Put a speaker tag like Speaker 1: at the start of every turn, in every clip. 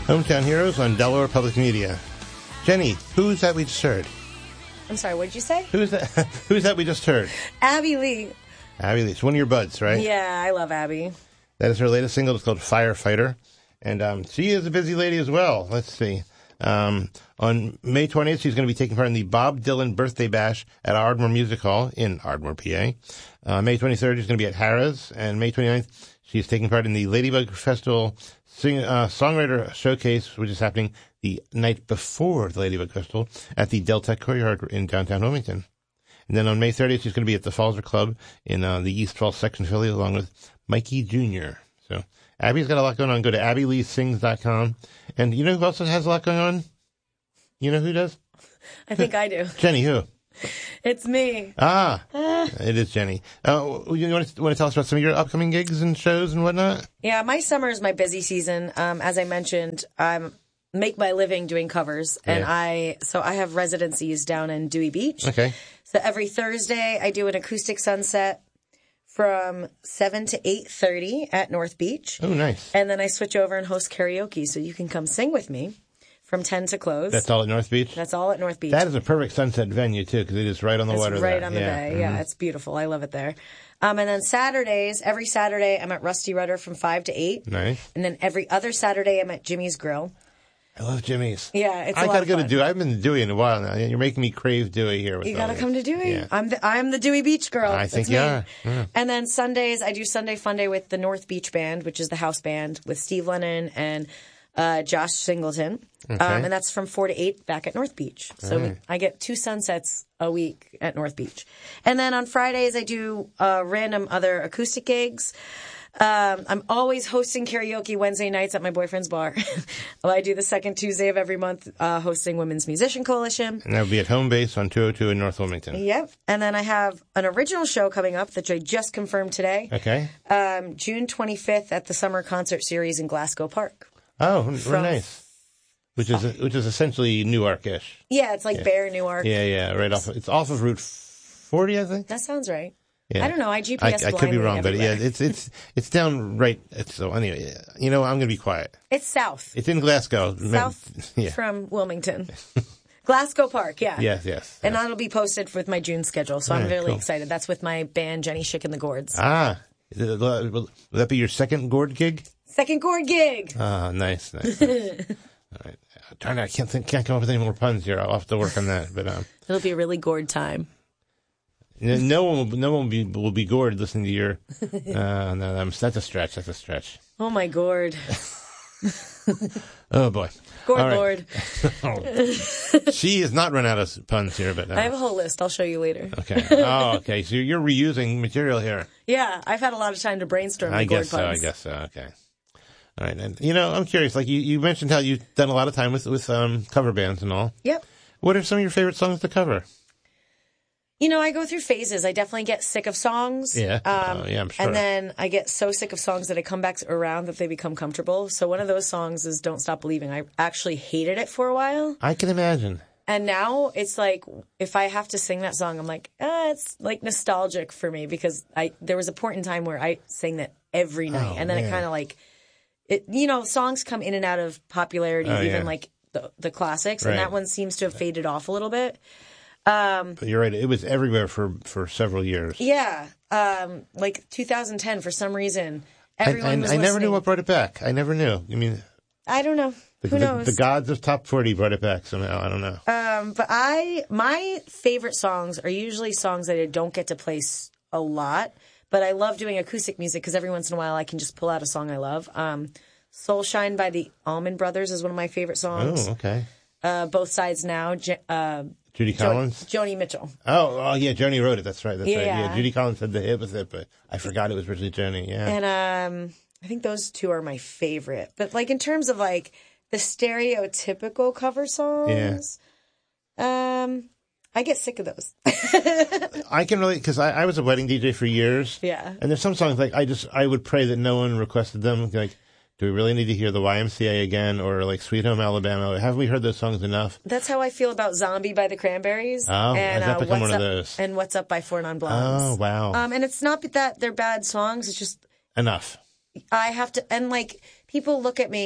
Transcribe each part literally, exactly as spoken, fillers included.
Speaker 1: Hometown Heroes on Delaware Public Media. Jenny, who's that we just heard?
Speaker 2: I'm sorry, what did you say?
Speaker 1: Who's that? Who's that we just heard?
Speaker 2: Abby Lee.
Speaker 1: Abby Lee. It's one of your buds, right?
Speaker 2: Yeah, I love Abby.
Speaker 1: That is her latest single. It's called Firefighter. And um, she is a busy lady as well. Let's see. Um, on May twentieth, she's going to be taking part in the Bob Dylan Birthday Bash at Ardmore Music Hall in Ardmore, P A. Uh, May twenty-third, she's going to be at Harrah's. And May twenty-ninth, she's taking part in the Ladybug Festival Sing, uh, Songwriter Showcase, which is happening the night before the Ladybug Festival at the Deltec Courtyard in downtown Wilmington. And then on May thirtieth, she's going to be at the Falzer Club in uh, the East Falls section of Philly, along with Mikey Junior So Abby's got a lot going on. Go to abby lee sings dot com. And you know who else has a lot going on? You know who does?
Speaker 2: I think I do.
Speaker 1: Jenny, who?
Speaker 2: It's me.
Speaker 1: Ah, it is Jenny. Uh, you want to, want to tell us about some of your upcoming gigs and shows and whatnot?
Speaker 2: Yeah, my summer is my busy season. Um, as I mentioned, I make my living doing covers, and
Speaker 1: yeah.
Speaker 2: I so I have residencies down in Dewey Beach.
Speaker 1: Okay.
Speaker 2: So every Thursday, I do an acoustic sunset from seven to eight thirty at North Beach.
Speaker 1: Oh, nice.
Speaker 2: And then I switch over and host karaoke, so you can come sing with me from ten to close.
Speaker 1: That's all at North Beach?
Speaker 2: That's all at North Beach.
Speaker 1: That is a perfect sunset venue, too, because it is right on the
Speaker 2: it's
Speaker 1: water
Speaker 2: right
Speaker 1: there.
Speaker 2: right on the
Speaker 1: yeah.
Speaker 2: bay.
Speaker 1: Mm-hmm.
Speaker 2: Yeah, it's beautiful. I love it there. Um, and then Saturdays, every Saturday, I'm at Rusty Rudder from five to eight.
Speaker 1: Nice.
Speaker 2: And then every other Saturday, I'm at Jimmy's Grill.
Speaker 1: I love Jimmy's.
Speaker 2: Yeah, it's a
Speaker 1: I
Speaker 2: lot
Speaker 1: gotta
Speaker 2: of
Speaker 1: go
Speaker 2: fun.
Speaker 1: to Dewey. I haven't been to Dewey in a while now. You're making me crave Dewey here. With
Speaker 2: You
Speaker 1: all
Speaker 2: gotta
Speaker 1: this.
Speaker 2: come to Dewey.
Speaker 1: Yeah.
Speaker 2: I'm the I'm the Dewey Beach girl.
Speaker 1: I think
Speaker 2: That's
Speaker 1: you
Speaker 2: me.
Speaker 1: are. Yeah.
Speaker 2: And then Sundays, I do Sunday Fun Day with the North Beach Band, which is the house band with Steve Lennon and uh, Josh Singleton.
Speaker 1: Okay.
Speaker 2: Um, and that's from four to eight back at North Beach. So
Speaker 1: right.
Speaker 2: I get two sunsets a week at North Beach. And then on Fridays, I do uh, random other acoustic gigs. Um, I'm always hosting karaoke Wednesday nights at my boyfriend's bar. Well, I do the second Tuesday of every month, uh, hosting Women's Musician Coalition.
Speaker 1: And that would be at home base on two oh two in North Wilmington.
Speaker 2: Yep. And then I have an original show coming up that I just confirmed today.
Speaker 1: Okay.
Speaker 2: Um, June twenty-fifth at the Summer Concert Series in Glasgow Park.
Speaker 1: Oh, very
Speaker 2: From-
Speaker 1: nice. Which is which is essentially Newark-ish.
Speaker 2: Yeah, it's like
Speaker 1: Yeah.
Speaker 2: Bear, Newark.
Speaker 1: Yeah, yeah, right off. It's off of Route forty, I think.
Speaker 2: That sounds right.
Speaker 1: Yeah.
Speaker 2: I don't know. I G P S
Speaker 1: I, I could be
Speaker 2: blindly
Speaker 1: wrong, but yeah,
Speaker 2: everywhere.
Speaker 1: it's it's it's down right. It's, so anyway, you know, I'm gonna be quiet.
Speaker 2: It's south.
Speaker 1: It's in Glasgow.
Speaker 2: South
Speaker 1: Yeah.
Speaker 2: from Wilmington. Glasgow Park, yeah.
Speaker 1: Yes, yes.
Speaker 2: And
Speaker 1: yes.
Speaker 2: that'll be posted with my June schedule, so I'm
Speaker 1: Alright,
Speaker 2: really
Speaker 1: cool.
Speaker 2: excited. That's with my band Jenny Schick and the Gourds.
Speaker 1: Ah, is it- will will that be your second Gord gig?
Speaker 2: Second Gourd gig.
Speaker 1: Ah, nice, nice. nice. All right. I'm trying to, I can't think, can't come up with any more puns here. I'll have to work on that. But um,
Speaker 2: It'll be a really Gourd time.
Speaker 1: no one, will, no one will be will be gored listening to your. Uh, no, that's that's a stretch. That's a stretch.
Speaker 2: Oh my Gourd.
Speaker 1: Oh boy.
Speaker 2: Gourd
Speaker 1: All right.
Speaker 2: Lord.
Speaker 1: Oh. She has not run out of puns here, but uh,
Speaker 2: I have a whole list. I'll show you later.
Speaker 1: okay. Oh, okay. So you're reusing material here.
Speaker 2: Yeah, I've had a lot of time to brainstorm
Speaker 1: I
Speaker 2: the Gourd
Speaker 1: guess so. I
Speaker 2: puns.
Speaker 1: guess so. Okay. All right. And you know, I'm curious. Like you, you mentioned how you've done a lot of time with with um, cover bands and all.
Speaker 2: Yep.
Speaker 1: What are some of your favorite songs to cover?
Speaker 2: You know, I go through phases. I definitely get sick of songs.
Speaker 1: Yeah.
Speaker 2: Um,
Speaker 1: Oh, yeah, I'm sure.
Speaker 2: And then I get so sick of songs that I come back around that they become comfortable. So one of those songs is Don't Stop Believing. I actually hated it for a while.
Speaker 1: I can imagine.
Speaker 2: And now it's like, if I have to sing that song, I'm like, ah, it's like nostalgic for me because I there was a point in time where I sang that every night.
Speaker 1: Oh,
Speaker 2: and then
Speaker 1: man.
Speaker 2: it kind of like, it, you know, songs come in and out of popularity,
Speaker 1: Oh,
Speaker 2: even
Speaker 1: yeah.
Speaker 2: like the, the classics.
Speaker 1: Right.
Speaker 2: And that one seems to have faded off a little bit.
Speaker 1: But you're right. It was everywhere for, for several years.
Speaker 2: Yeah, um, like two thousand ten. For some reason,
Speaker 1: I,
Speaker 2: everyone
Speaker 1: I,
Speaker 2: was
Speaker 1: I never
Speaker 2: listening.
Speaker 1: knew what brought it back. I never knew. I mean,
Speaker 2: I don't know.
Speaker 1: the,
Speaker 2: Who
Speaker 1: the,
Speaker 2: knows?
Speaker 1: the gods of top forty brought it back somehow. I don't know.
Speaker 2: um, but I, my favorite songs are usually songs that I don't get to play s- a lot. But I love doing acoustic music because every once in a while I can just pull out a song I love. Um, "Soul Shine" by the Allman Brothers is one of my favorite songs.
Speaker 1: Oh, okay.
Speaker 2: Uh, Both Sides Now. Je- uh,
Speaker 1: Judy
Speaker 2: Jo-
Speaker 1: Collins.
Speaker 2: Joni Mitchell.
Speaker 1: Oh, oh yeah, Joni wrote it. That's right. That's right.
Speaker 2: Yeah.
Speaker 1: Yeah, Judy Collins had the hit with it, but I forgot it was originally Joni. Yeah.
Speaker 2: And um, I think those two are my favorite. But like in terms of like the stereotypical cover songs, um, I get sick of those.
Speaker 1: I can relate because I, I was a wedding D J for years.
Speaker 2: Yeah.
Speaker 1: And there's some songs like I just I would pray that no one requested them. Like, do we really need to hear the Y M C A again or like Sweet Home Alabama? Haven't we heard those songs enough?
Speaker 2: That's how I feel about "Zombie" by the Cranberries.
Speaker 1: Oh,
Speaker 2: and,
Speaker 1: has that
Speaker 2: uh,
Speaker 1: become
Speaker 2: What's
Speaker 1: one of
Speaker 2: Up-
Speaker 1: those?
Speaker 2: And "What's Up" by Four Non Blondes.
Speaker 1: Oh wow.
Speaker 2: Um, and it's not that they're bad songs. It's just
Speaker 1: Enough.
Speaker 2: I have to, and like people look at me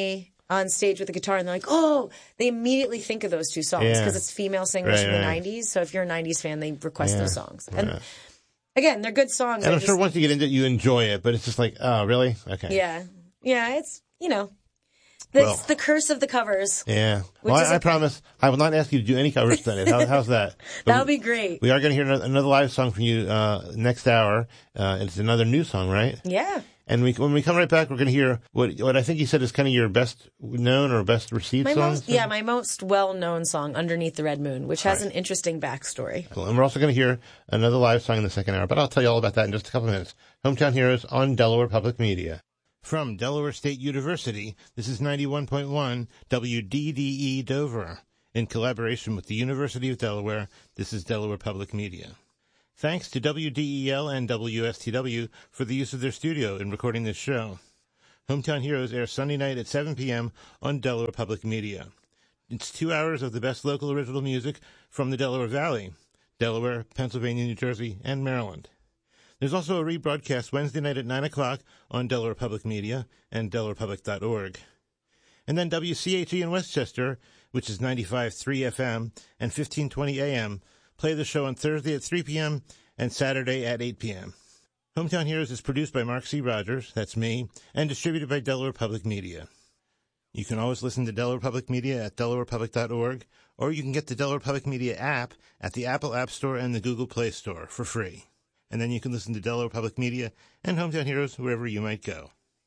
Speaker 2: on stage with a guitar and they're like, oh, they immediately think of those two songs because
Speaker 1: Yeah.
Speaker 2: it's female singers
Speaker 1: Right,
Speaker 2: from the
Speaker 1: right.
Speaker 2: nineties. So if you're a nineties fan, they request
Speaker 1: Yeah.
Speaker 2: those songs. And
Speaker 1: Yeah.
Speaker 2: again, they're good songs.
Speaker 1: And
Speaker 2: I
Speaker 1: I'm
Speaker 2: just-
Speaker 1: sure once you get into it, you enjoy it, but it's just like, oh, really? Okay.
Speaker 2: Yeah. Yeah, it's, you know, it's
Speaker 1: Well-
Speaker 2: the curse of the covers.
Speaker 1: Yeah.
Speaker 2: Which
Speaker 1: Well,
Speaker 2: is
Speaker 1: I, I
Speaker 2: okay.
Speaker 1: promise I will not ask you to do any covers tonight. How, how's that? But
Speaker 2: That'll be great.
Speaker 1: We are going to hear another, another live song from you uh, next hour. Uh, it's another new song, right?
Speaker 2: Yeah.
Speaker 1: And we, when we come right back, we're going to hear what what I think you said is kind of your best known or best received
Speaker 2: My
Speaker 1: song.
Speaker 2: most, yeah, my most well-known song, Underneath the Red Moon, which has
Speaker 1: Right.
Speaker 2: an interesting backstory.
Speaker 1: Cool. And we're also going to hear another live song in the second hour, but I'll tell you all about that in just a couple of minutes. Hometown Heroes on Delaware Public Media. From Delaware State University, this is ninety-one point one W D D E Dover. In collaboration with the University of Delaware, this is Delaware Public Media. Thanks to W D E L and W S T W for the use of their studio in recording this show. Hometown Heroes airs Sunday night at seven p.m. on Delaware Public Media. It's two hours of the best local original music from the Delaware Valley, Delaware, Pennsylvania, New Jersey, and Maryland. There's also a rebroadcast Wednesday night at nine o'clock on Delaware Public Media and delaware public dot org. And then W C H E in Westchester, which is ninety-five point three F M and fifteen twenty A M, play the show on Thursday at three p.m. and Saturday at eight p.m. Hometown Heroes is produced by Mark C. Rogers, that's me, and distributed by Delaware Public Media. You can always listen to Delaware Public Media at delaware public dot org, or you can get the Delaware Public Media app at the Apple App Store and the Google Play Store for free. And then you can listen to Delaware Public Media and Hometown Heroes wherever you might go.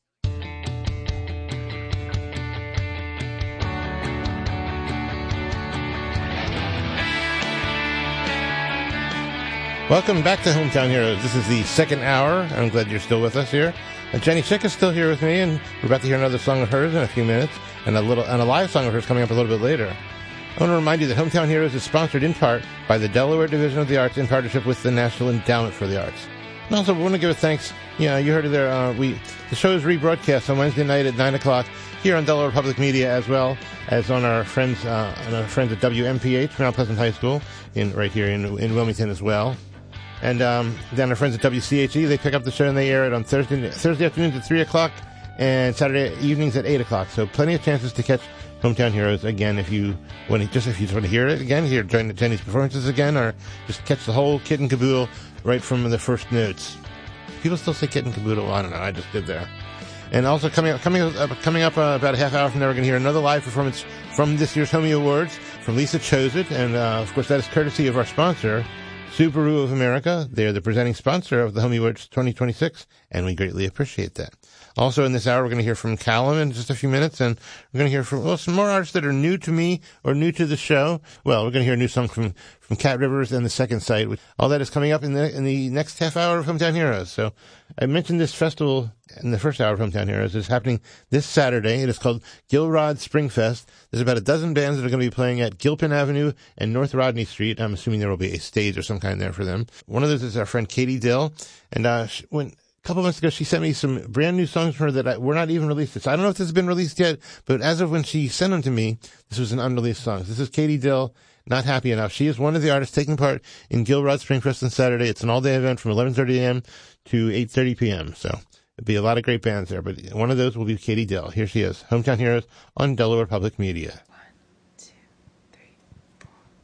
Speaker 1: Welcome back to Hometown Heroes. This is the second hour. I'm glad you're still with us here. And Jenny Schick is still here with me, and we're about to hear another song of hers in a few minutes, and a little and a live song of hers coming up a little bit later. I want to remind you that Hometown Heroes is sponsored in part by the Delaware Division of the Arts in partnership with the National Endowment for the Arts. And also, we want to give a thanks. Yeah, you heard it there. Uh, we the show is rebroadcast on Wednesday night at nine o'clock here on Delaware Public Media, as well as on our friends uh, on our friends at W M P H, Mount Pleasant High School, in right here in in Wilmington as well. And um, then our friends at W C H E, they pick up the show and they air it on Thursday Thursday afternoons at three o'clock and Saturday evenings at eight o'clock. So plenty of chances to catch Hometown Heroes again if you want to, just if you just want to hear it again, hear Jenny's performances again, or just catch the whole kit and caboodle right from the first notes. People still say kit and caboodle. I don't know. I just did there. And also coming up, coming up, coming up uh, about a half hour from now, we're going to hear another live performance from this year's Homie Awards from Lisa Choset. And, uh, of course, that is courtesy of our sponsor, Subaru of America. They're the presenting sponsor of the Homie Awards twenty twenty-six, and we greatly appreciate that. Also in this hour, we're going to hear from Callum in just a few minutes, and we're going to hear from, well, some more artists that are new to me or new to the show. Well, we're going to hear a new song from, from Cat Rivers and The Second Sight. All that is coming up in the, in the next half hour of Hometown Heroes. So I mentioned this festival in the first hour of Hometown Heroes. It's happening this Saturday. It is called Gilrod Spring Fest. There's about a dozen bands that are going to be playing at Gilpin Avenue and North Rodney Street. I'm assuming there will be a stage or some kind there for them. One of those is our friend Katie Dill. And, uh, she, when, a couple months ago, she sent me some brand new songs from her that I, were not even released. So I don't know if this has been released yet, but as of when she sent them to me, this was an unreleased song. This is Katie Dill, Not Happy Enough. She is one of the artists taking part in Gilrod Spring Fest on Saturday. It's an all-day event from eleven thirty a.m. to eight thirty p.m. So there'll be a lot of great bands there, but one of those will be Katie Dill. Here she is, Hometown Heroes on Delaware Public Media.